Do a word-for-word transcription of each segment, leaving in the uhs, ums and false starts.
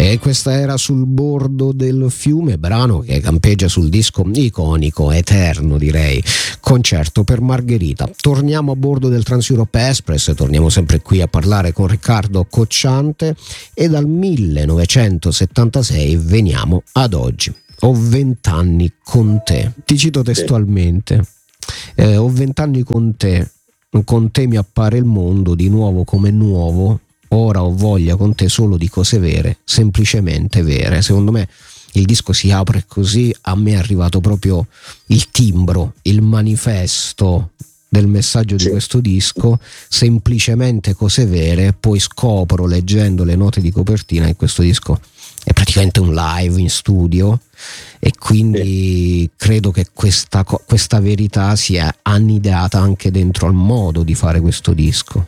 E questa era Sul bordo del fiume, brano che campeggia sul disco iconico, eterno direi, Concerto per Margherita. Torniamo a bordo del Trans-Europe Express, torniamo sempre qui a parlare con Riccardo Cocciante e dal millenovecentosettantasei veniamo ad oggi. Ho vent'anni con te, ti cito testualmente, eh, ho vent'anni con te, con te mi appare il mondo di nuovo come nuovo. Ora ho voglia con te solo di cose vere, semplicemente vere. Secondo me il disco si apre così, a me è arrivato proprio il timbro, il manifesto del messaggio di questo disco, semplicemente cose vere. Poi scopro, leggendo le note di copertina, che questo disco è praticamente un live in studio, e quindi credo che questa, questa verità sia annidata anche dentro al modo di fare questo disco.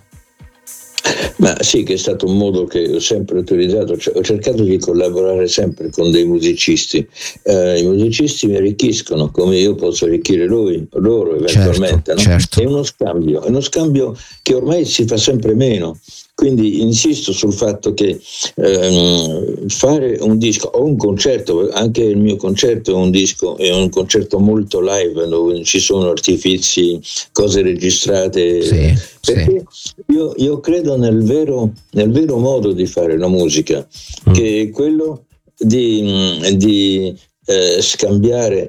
Ma sì, che è stato un modo che ho sempre utilizzato, cioè, ho cercato di collaborare sempre con dei musicisti, eh, i musicisti mi arricchiscono come io posso arricchire lui, loro eventualmente, certo, no? Certo. È uno scambio, è uno scambio che ormai si fa sempre meno. Quindi insisto sul fatto che ehm, fare un disco o un concerto, anche il mio concerto è un disco, è un concerto molto live dove ci sono artifici, cose registrate, sì, perché sì. Io, io credo nel vero, nel vero modo di fare la musica, mm. che è quello di, di eh, scambiare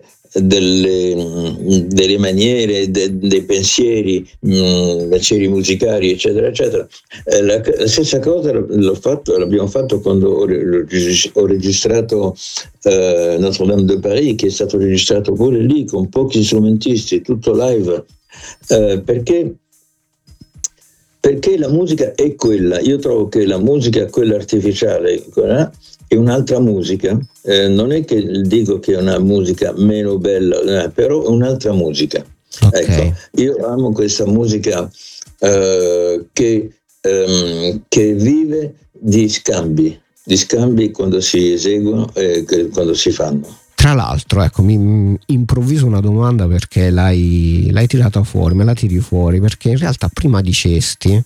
Delle, delle maniere, de, dei pensieri, mh, pensieri musicali, eccetera, eccetera. Eh, la, la stessa cosa l'ho fatto, l'abbiamo fatto quando ho, ho registrato eh, Notre-Dame de Paris, che è stato registrato pure lì con pochi strumentisti, tutto live, eh, perché perché la musica è quella. Io trovo che la musica, quella artificiale, eh, è un'altra musica, eh, non è che dico che è una musica meno bella, eh, però è un'altra musica. Okay. Ecco, io amo questa musica eh, che, ehm, che vive di scambi, di scambi quando si eseguono e quando si fanno. Tra l'altro, ecco, mi improvviso una domanda perché l'hai, l'hai tirata fuori, me la tiri fuori, perché in realtà prima dicesti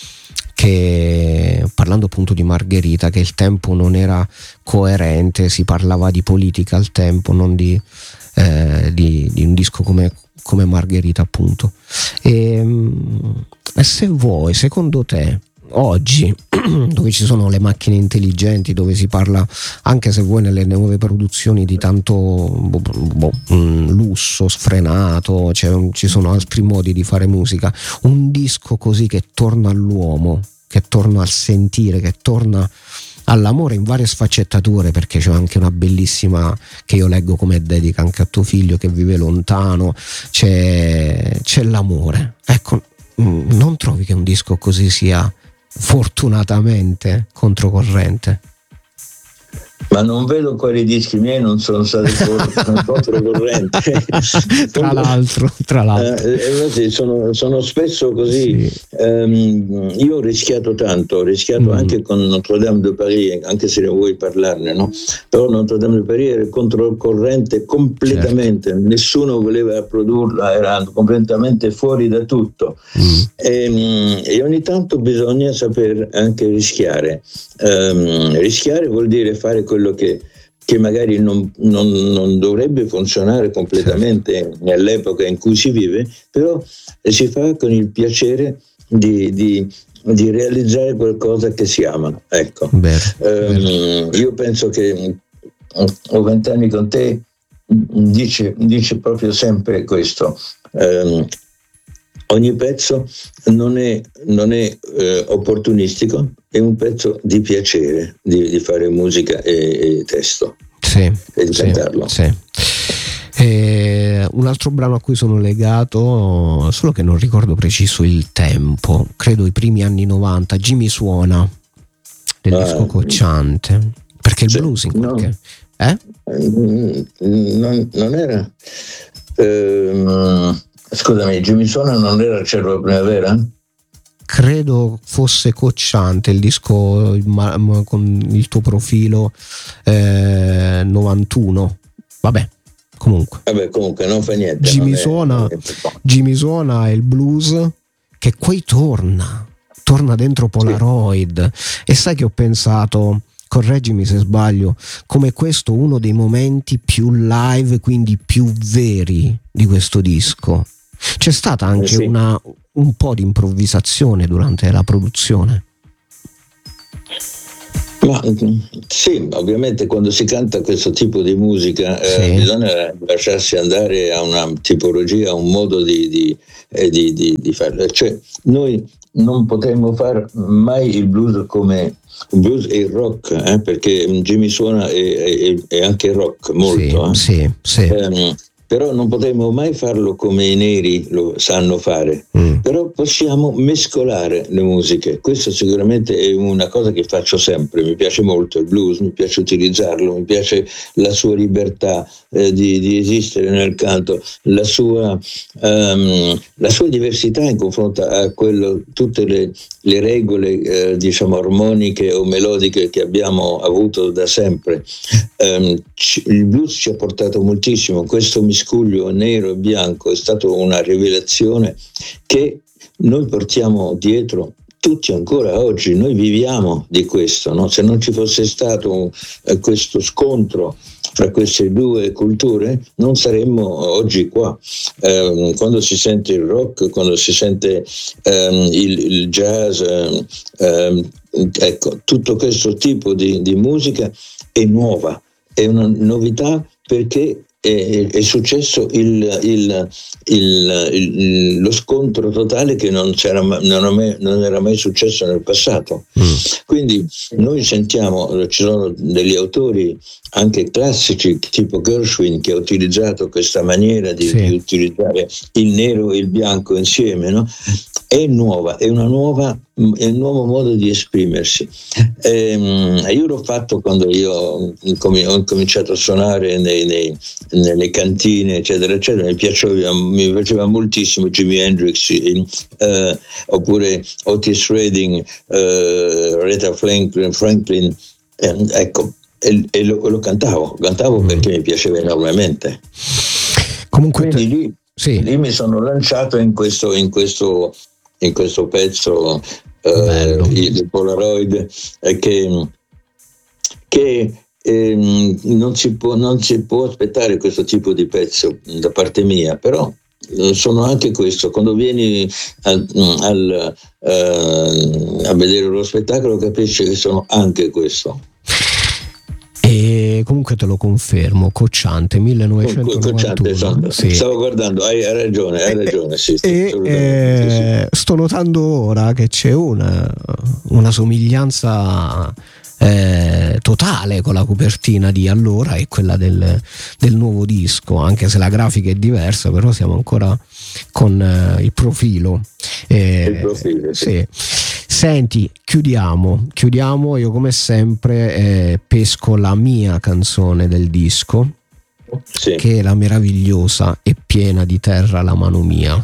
che, parlando appunto di Margherita, che il tempo non era coerente, si parlava di politica al tempo, non di, eh, di, di un disco come, come Margherita appunto. E, e se vuoi, secondo te, oggi, dove ci sono le macchine intelligenti, dove si parla, anche se vuoi nelle nuove produzioni, di tanto boh, boh, lusso sfrenato, cioè, ci sono altri modi di fare musica, un disco così che torna all'uomo, che torna al sentire, che torna all'amore in varie sfaccettature, perché c'è anche una bellissima che io leggo come dedica anche a tuo figlio che vive lontano, c'è, c'è l'amore. Ecco, non trovi che un disco così sia fortunatamente controcorrente? Ma non vedo quali dischi miei non sono stati controcorrenti. tra l'altro, tra l'altro. Eh, sono, sono spesso così. Sì. Um, io ho rischiato tanto, ho rischiato mm. anche con Notre-Dame de Paris, anche se ne vuoi parlarne, no? Però Notre-Dame de Paris era controcorrente completamente, certo. Nessuno voleva produrla, era completamente fuori da tutto. Mm. E, e ogni tanto bisogna saper anche rischiare. Um, rischiare vuol dire fare quello che, che magari non, non, non dovrebbe funzionare completamente, certo, nell'epoca in cui si vive, però si fa con il piacere di, di, di realizzare qualcosa che si ama. Ecco. Beh, um, io penso che Ho vent'anni con te dice, dice proprio sempre questo. Um, ogni pezzo non è, non è eh, opportunistico, è un pezzo di piacere di, di fare musica e, e testo, sì, e di sì, cantarlo. Sì. E un altro brano a cui sono legato, solo che non ricordo preciso il tempo, credo i primi anni novanta, Jimmy Suona, del ah, disco Cocciante, perché il sì, blues in qualche... No. Eh? Non, non era... Ehm, scusami, Jimmy Suona non era il Cielo Primavera? Credo fosse Cocciante il disco ma, ma, con il tuo profilo eh, novantuno. Vabbè, comunque. Vabbè, comunque non fa niente. Jimmy è, Suona, è Jimmy Suona è il blues che poi torna, torna dentro Polaroid. Sì. E sai che ho pensato, correggimi se sbaglio, come questo uno dei momenti più live, quindi più veri di questo disco. C'è stata anche eh sì. una, un po' di improvvisazione durante la produzione. Ma sì, ovviamente quando si canta questo tipo di musica eh, Sì. bisogna lasciarsi andare a una tipologia, a un modo di, di, eh, di, di, di farlo. Cioè, noi non potremmo fare mai il blues come il blues e il rock, eh, perché Jimmy suona e, e, e anche rock molto. Sì, eh. sì, sì. Um, però non potremmo mai farlo come i neri lo sanno fare. Mm. Però possiamo mescolare le musiche. Questo sicuramente è una cosa che faccio sempre. Mi piace molto il blues, mi piace utilizzarlo, mi piace la sua libertà eh, di, di esistere nel canto, la sua, um, la sua diversità in confronto a quello, tutte le, le regole eh, diciamo armoniche o melodiche che abbiamo avuto da sempre. Um, c- il blues ci ha portato moltissimo. Questo miscuglio nero e bianco è stata una rivelazione che noi portiamo dietro tutti ancora oggi. Noi viviamo di questo, no? Se non ci fosse stato eh, questo scontro fra queste due culture non saremmo oggi qua. Eh, quando si sente il rock, quando si sente ehm, il, il jazz, ehm, ecco, tutto questo tipo di, di musica è nuova, è una novità perché è, è successo il, il, il, il, lo scontro totale che non, c'era, non, non era mai successo nel passato. Mm. Quindi noi sentiamo, ci sono degli autori anche classici tipo Gershwin che ha utilizzato questa maniera di, sì. di utilizzare il nero e il bianco insieme, no? È nuova, è una nuova, è un nuovo modo di esprimersi. Ehm, io l'ho fatto quando io ho cominciato a suonare nei, nei, nelle cantine, eccetera, eccetera. Mi piaceva, mi piaceva moltissimo Jimi Hendrix, eh, oppure Otis Redding, eh, Aretha Franklin, Franklin eh, ecco, e, e lo, lo cantavo, cantavo mm. perché mi piaceva enormemente. Comunque Quindi te... lì, sì. lì mi sono lanciato in questo, in questo in questo pezzo eh, il Polaroid eh, che, che eh, non, si può, non si può aspettare questo tipo di pezzo da parte mia, però eh, sono anche questo. Quando vieni al, al, eh, a vedere lo spettacolo capisci che sono anche questo. E comunque te lo confermo, Cocciante millenovecentonovantuno. Cocciante, esatto. Sì. Stavo guardando, hai, hai ragione, hai ragione. Sì, sì, e eh, sì. Sto notando ora che c'è una, una somiglianza eh, totale con la copertina di allora e quella del, del nuovo disco, anche se la grafica è diversa, però siamo ancora con eh, il profilo. Eh, il profilo, sì. sì. Senti, chiudiamo, chiudiamo, io come sempre eh, pesco la mia canzone del disco, sì. che è la meravigliosa E piena di terra la mano mia.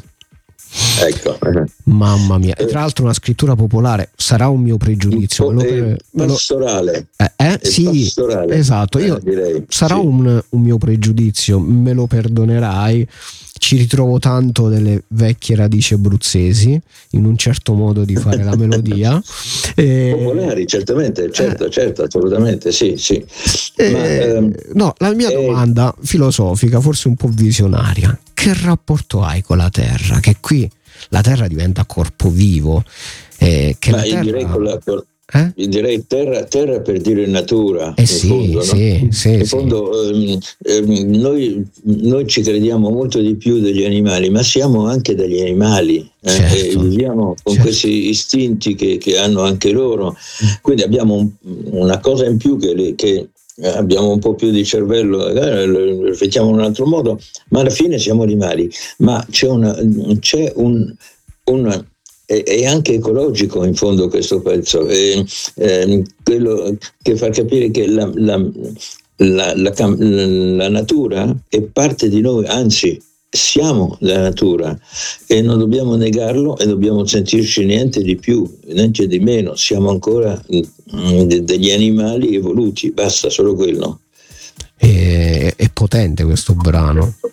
Ecco. Mamma mia, e tra l'altro una scrittura popolare, sarà un mio pregiudizio. Un po' per, me lo, pastorale. Eh, eh? Sì, pastorale. Esatto, io, eh, direi. Sarà sì. un, un mio pregiudizio, me lo perdonerai. Ci ritrovo tanto delle vecchie radici abruzzesi in un certo modo di fare la melodia. E... popolari, certamente, certo, eh, certo, assolutamente, sì, sì. Eh, Ma, ehm, no, la mia eh, domanda filosofica, forse un po' visionaria: che rapporto hai con la terra? Che qui la terra diventa corpo vivo. Eh, che ma la io terra... direi con la... Eh? Io direi terra, terra per dire natura, eh in sì, fondo, sì, no? sì, in sì. fondo ehm, ehm, noi, noi ci crediamo molto di più degli animali, ma siamo anche degli animali, eh? Certo, e viviamo con certo. questi istinti che, che hanno anche loro, quindi abbiamo un, una cosa in più che, che abbiamo un po' più di cervello, eh, lo riflettiamo in un altro modo, ma alla fine siamo animali. Ma c'è, una, c'è un, un è anche ecologico in fondo questo pezzo, è, è quello che fa capire che la, la, la, la, la natura è parte di noi, anzi siamo la natura e non dobbiamo negarlo e dobbiamo sentirci niente di più, niente di meno, siamo ancora degli animali evoluti, basta, solo quello. È, è potente questo brano.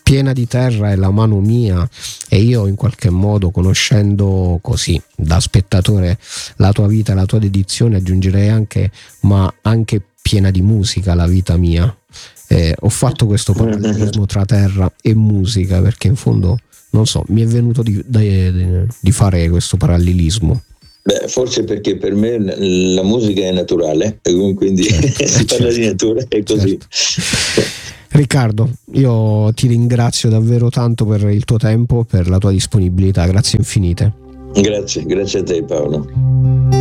piena di terra è la mano mia, e io in qualche modo, conoscendo così da spettatore la tua vita e la tua dedizione, aggiungerei anche ma anche piena di musica la vita mia. Eh, ho fatto questo parallelismo tra terra e musica perché in fondo, non so, mi è venuto di, di, di fare questo parallelismo. Beh, forse perché per me la musica è naturale, quindi certo, si parla certo, di natura, è così. Certo. Riccardo, io ti ringrazio davvero tanto per il tuo tempo, per la tua disponibilità, grazie infinite. Grazie, grazie a te Paolo.